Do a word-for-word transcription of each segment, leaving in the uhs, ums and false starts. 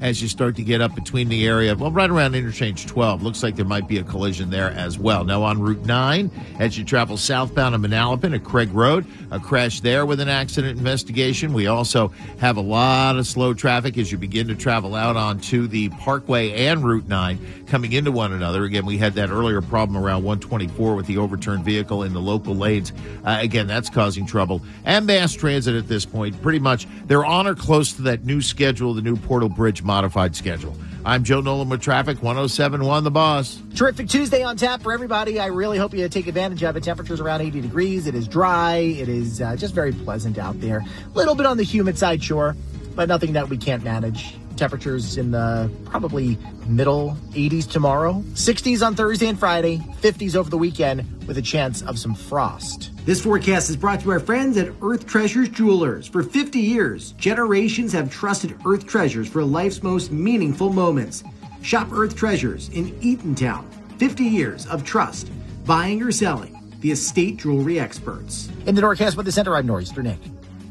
as you start to get up between the area, well, right around interchange twelve. Looks like there might be a collision there as well. Now on Route nine, as you travel southbound of Manalapan at Craig Road, a crash there with an accident investigation. We also have a lot of slow traffic as you begin to travel out onto the Parkway and Route nine coming into one another. Again, we had that earlier problem around one twenty-four with the overturned vehicle in the local lanes. Uh, again, that's causing trouble. And mass transit at this point, pretty much, they're on or close to that new schedule, the new Portal Bridge modified schedule. I'm Joe Nolan with traffic, one oh seven point one The Boss. Terrific Tuesday on tap for everybody. I really hope you take advantage of it. Temperatures around eighty degrees. It is dry. It is uh, just very pleasant out there. A little bit on the humid side, sure, but nothing that we can't manage. Temperatures in the probably middle eighties tomorrow. sixties on Thursday and Friday. fifties over the weekend with a chance of some frost. This forecast is brought to our friends at Earth Treasures Jewelers. For fifty years, generations have trusted Earth Treasures for life's most meaningful moments. Shop Earth Treasures in Eatontown. fifty years of trust. Buying or selling. The estate jewelry experts. In the Norcast Weather Center, I'm Nor'easter Nick.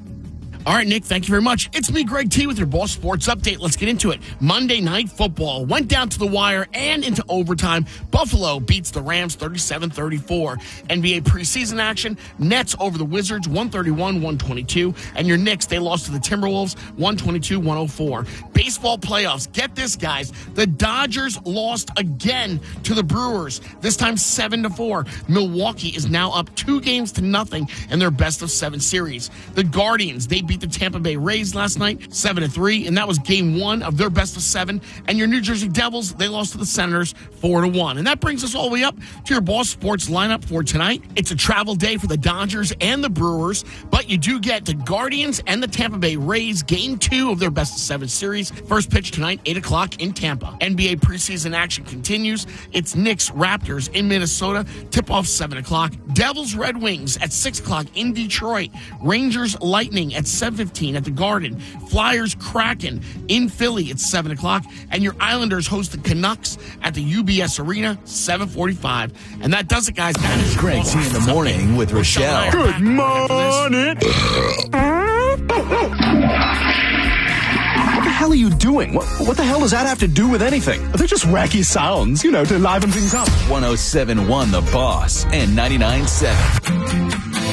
All right, Nick, thank you very much. It's me, Greg T, with your Boss Sports Update. Let's get into it. Monday Night Football went down to the wire and into overtime. Buffalo beats the Rams thirty-seven thirty-four. N B A preseason action, Nets over the Wizards one thirty-one one twenty-two. And your Knicks, they lost to the Timberwolves one twenty-two one oh four. Baseball playoffs, get this, guys. The Dodgers lost again to the Brewers, this time seven to four. Milwaukee is now up two games to nothing in their best of seven series. The Guardians, they beat the Tampa Bay Rays last night, seven to three, and that was game one of their best of seven. And your New Jersey Devils, they lost to the Senators four to one. And that brings us all the way up to your Boss Sports lineup for tonight. It's a travel day for the Dodgers and the Brewers, but you do get the Guardians and the Tampa Bay Rays, game two of their best of seven series. First pitch tonight, eight o'clock in Tampa. N B A preseason action continues. It's Knicks Raptors in Minnesota, tip-off seven o'clock. Devils Red Wings at six o'clock in Detroit. Rangers Lightning at seven fifteen at the Garden. Flyers Kraken in Philly at seven o'clock. And your Islanders host the Canucks at the U B S Arena, seven forty-five. And that does it, guys. That is Greg T in the morning with Rochelle. Good morning. What the hell are you doing? What, what the hell does that have to do with anything? They're just wacky sounds, you know, to liven things up. one oh seven point one The Boss and ninety-nine point seven.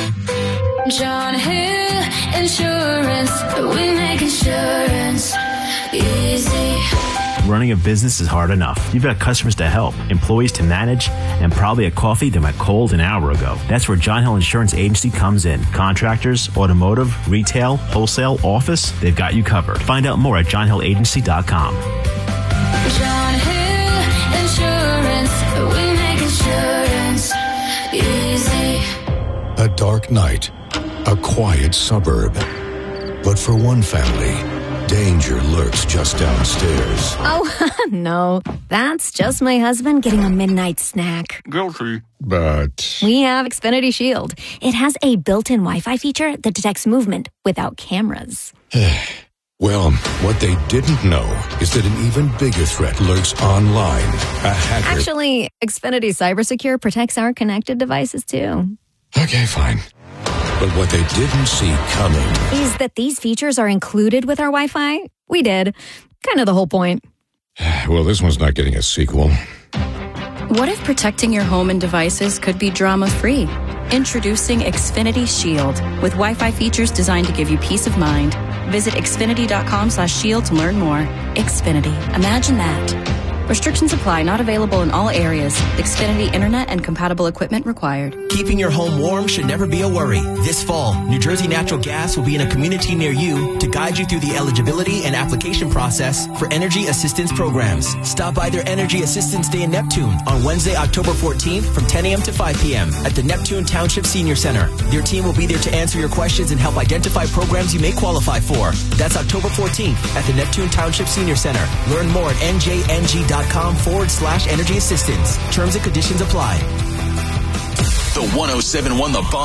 John Hill Insurance, we make insurance easy. Running a business is hard enough. You've got customers to help, employees to manage, and probably a coffee that went cold an hour ago. That's where John Hill Insurance Agency comes in. Contractors, automotive, retail, wholesale, office, they've got you covered. Find out more at john hill agency dot com. John Hill Insurance, we make insurance easy. A dark night, a quiet suburb. But for one family, danger lurks just downstairs. Oh, no. That's just my husband getting a midnight snack. Guilty. But We have Xfinity Shield. It has a built-in Wi-Fi feature that detects movement without cameras. well, what they didn't know is that an even bigger threat lurks online. A hacker. Actually, Xfinity CyberSecure protects our connected devices, too. Okay, fine. But what they didn't see coming is that these features are included with our Wi-Fi. We did. Kind of the whole point. Well, this one's not getting a sequel. What if protecting your home and devices could be drama-free? Introducing Xfinity Shield with Wi-Fi features designed to give you peace of mind. Visit xfinity.com slash shield to learn more. Xfinity. Imagine that. Restrictions apply. Not available in all areas. Xfinity Internet and compatible equipment required. Keeping your home warm should never be a worry. This fall, New Jersey Natural Gas will be in a community near you to guide you through the eligibility and application process for energy assistance programs. Stop by their Energy Assistance Day in Neptune on Wednesday, October fourteenth from ten a.m. to five p.m. at the Neptune Township Senior Center. Their team will be there to answer your questions and help identify programs you may qualify for. That's October fourteenth at the Neptune Township Senior Center. Learn more at n j n g dot com forward slash energy assistance. Terms and conditions apply. The one oh seven point one The Boss.